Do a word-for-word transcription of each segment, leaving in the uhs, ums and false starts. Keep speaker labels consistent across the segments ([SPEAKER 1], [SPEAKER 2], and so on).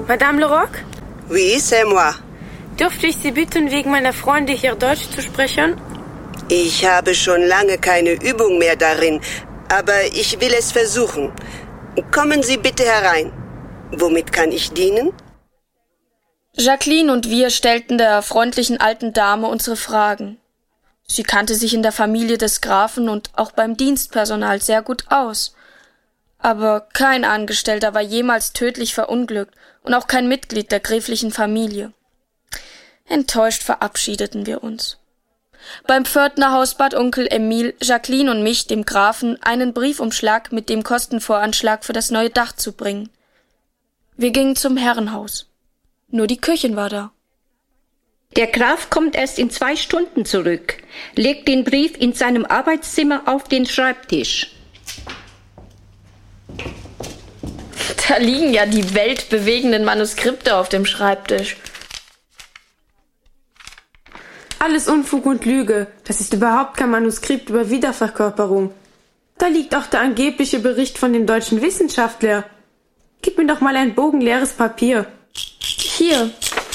[SPEAKER 1] Madame Leroc?
[SPEAKER 2] Oui, c'est moi.
[SPEAKER 1] Dürfte ich Sie bitten, wegen meiner Freunde hier Deutsch zu sprechen?
[SPEAKER 2] Ich habe schon lange keine Übung mehr darin, aber ich will es versuchen. Kommen Sie bitte herein. Womit kann ich dienen?
[SPEAKER 3] Jacqueline und wir stellten der freundlichen alten Dame unsere Fragen. Sie kannte sich in der Familie des Grafen und auch beim Dienstpersonal sehr gut aus. Aber kein Angestellter war jemals tödlich verunglückt und auch kein Mitglied der gräflichen Familie. Enttäuscht verabschiedeten wir uns. Beim Pförtnerhaus bat Onkel Emil Jacqueline und mich, dem Grafen, einen Briefumschlag mit dem Kostenvoranschlag für das neue Dach zu bringen. Wir gingen zum Herrenhaus. Nur die Köchin war da.
[SPEAKER 4] Der Graf kommt erst in zwei Stunden zurück. Legt den Brief in seinem Arbeitszimmer auf den Schreibtisch.
[SPEAKER 3] Da liegen ja die weltbewegenden Manuskripte auf dem Schreibtisch.
[SPEAKER 1] Alles Unfug und Lüge. Das ist überhaupt kein Manuskript über Wiederverkörperung. Da liegt auch der angebliche Bericht von dem deutschen Wissenschaftler. Gib mir doch mal ein bogenleeres Papier.
[SPEAKER 3] Hier.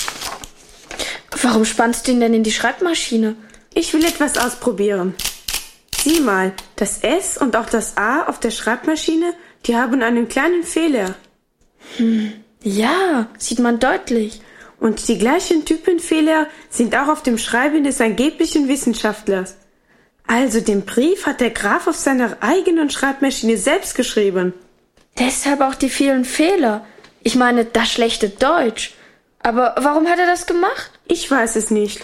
[SPEAKER 3] Warum spannst du ihn denn in die Schreibmaschine?
[SPEAKER 1] Ich will etwas ausprobieren. Sieh mal, das S und auch das A auf der Schreibmaschine, die haben einen kleinen Fehler.
[SPEAKER 3] Hm, ja, sieht man deutlich.
[SPEAKER 1] Und die gleichen Typenfehler sind auch auf dem Schreiben des angeblichen Wissenschaftlers. Also den Brief hat der Graf auf seiner eigenen Schreibmaschine selbst geschrieben.
[SPEAKER 3] Deshalb auch die vielen Fehler. Ich meine, das schlechte Deutsch. Aber warum hat er das gemacht?
[SPEAKER 1] Ich weiß es nicht.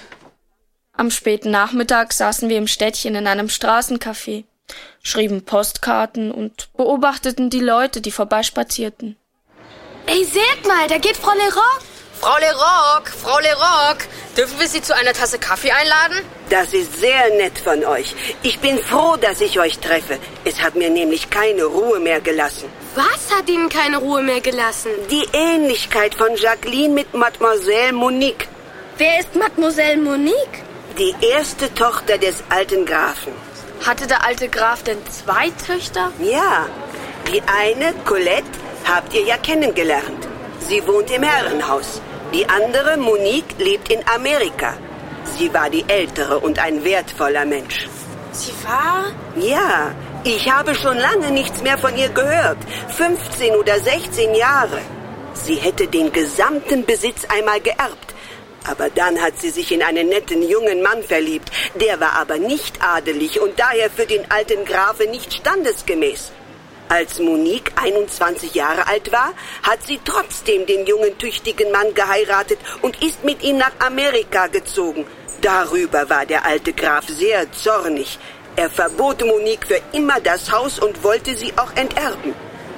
[SPEAKER 3] Am späten Nachmittag saßen wir im Städtchen in einem Straßencafé, schrieben Postkarten und beobachteten die Leute, die vorbeispazierten.
[SPEAKER 5] Ey, seht mal, da geht Frau Leroc.
[SPEAKER 6] Frau Leroc, Frau Leroc, dürfen wir Sie zu einer Tasse Kaffee einladen?
[SPEAKER 2] Das ist sehr nett von euch. Ich bin froh, dass ich euch treffe. Es hat mir nämlich keine Ruhe mehr gelassen.
[SPEAKER 5] Was hat Ihnen keine Ruhe mehr gelassen?
[SPEAKER 2] Die Ähnlichkeit von Jacqueline mit Mademoiselle Monique.
[SPEAKER 5] Wer ist Mademoiselle Monique?
[SPEAKER 2] Die erste Tochter des alten Grafen.
[SPEAKER 3] Hatte der alte Graf denn zwei Töchter?
[SPEAKER 2] Ja, die eine, Colette, habt ihr ja kennengelernt. Sie wohnt im Herrenhaus. Die andere, Monique, lebt in Amerika. Sie war die ältere und ein wertvoller Mensch.
[SPEAKER 5] Sie war?
[SPEAKER 2] Ja, ich habe schon lange nichts mehr von ihr gehört. fünfzehn oder sechzehn Jahre. Sie hätte den gesamten Besitz einmal geerbt. Aber dann hat sie sich in einen netten jungen Mann verliebt. Der war aber nicht adelig und daher für den alten Grafen nicht standesgemäß. Als Monique einundzwanzig Jahre alt war, hat sie trotzdem den jungen, tüchtigen Mann geheiratet und ist mit ihm nach Amerika gezogen. Darüber war der alte Graf sehr zornig. Er verbot Monique für immer das Haus und wollte sie auch enterben.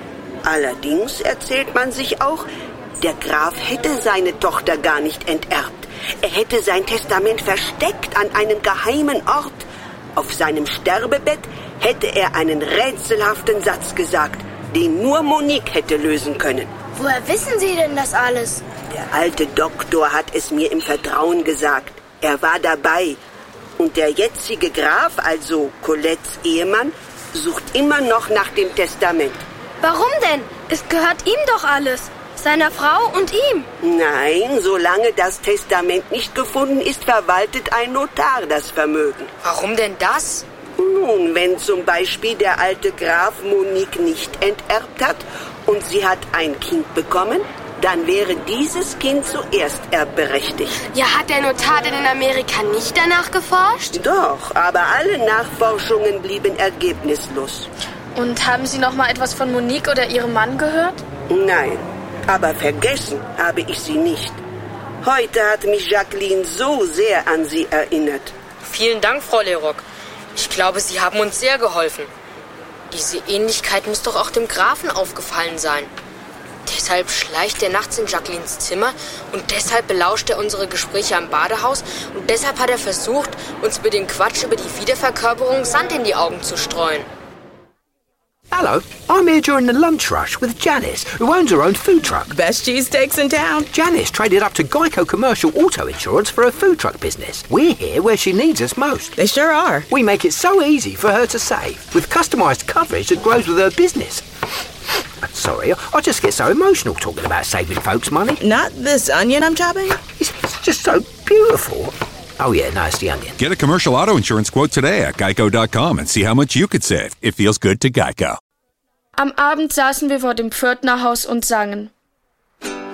[SPEAKER 2] Allerdings erzählt man sich auch, der Graf hätte seine Tochter gar nicht enterbt. Er hätte sein Testament versteckt an einem geheimen Ort. Auf seinem Sterbebett hätte er einen rätselhaften Satz gesagt, den nur Monique hätte lösen können.
[SPEAKER 5] Woher wissen Sie denn das alles?
[SPEAKER 2] Der alte Doktor hat es mir im Vertrauen gesagt. Er war dabei. Und der jetzige Graf, also Colettes Ehemann, sucht immer noch nach dem Testament.
[SPEAKER 5] Warum denn? Es gehört ihm doch alles. Seiner Frau und ihm.
[SPEAKER 2] Nein, solange das Testament nicht gefunden ist, verwaltet ein Notar das Vermögen.
[SPEAKER 6] Warum denn das?
[SPEAKER 2] Nun, wenn zum Beispiel der alte Graf Monique nicht enterbt hat und sie hat ein Kind bekommen, dann wäre dieses Kind zuerst erbberechtigt.
[SPEAKER 5] Ja, hat der Notar denn in Amerika nicht danach geforscht?
[SPEAKER 2] Doch, aber alle Nachforschungen blieben ergebnislos.
[SPEAKER 3] Und haben Sie noch mal etwas von Monique oder ihrem Mann gehört?
[SPEAKER 2] Nein, aber vergessen habe ich sie nicht. Heute hat mich Jacqueline so sehr an sie erinnert.
[SPEAKER 6] Vielen Dank, Frau Leroc. Ich glaube, Sie haben uns sehr geholfen. Diese Ähnlichkeit muss doch auch dem Grafen aufgefallen sein. Deshalb schleicht er nachts in Jacquelines Zimmer und deshalb belauscht er unsere Gespräche am Badehaus und deshalb hat er versucht, uns mit dem Quatsch über die Wiederverkörperung Sand in die Augen zu streuen.
[SPEAKER 7] Hello, I'm here during the lunch rush with Janice, who owns her own food truck.
[SPEAKER 8] Best cheesesteaks in town.
[SPEAKER 7] Janice traded up to Geico Commercial Auto Insurance for her food truck business. We're here where she needs us most.
[SPEAKER 8] They sure are.
[SPEAKER 7] We make it so easy for her to save, with customised coverage that grows with her business. Sorry, I just get so emotional talking about saving folks' money.
[SPEAKER 8] Not this onion I'm chopping?
[SPEAKER 7] It's, it's just so beautiful. Oh yeah, no, it's the onion.
[SPEAKER 9] Get a commercial auto insurance quote today at geico dot com and see how much you could save. It feels good to Geico.
[SPEAKER 3] Am Abend saßen wir vor dem Pförtnerhaus und sangen.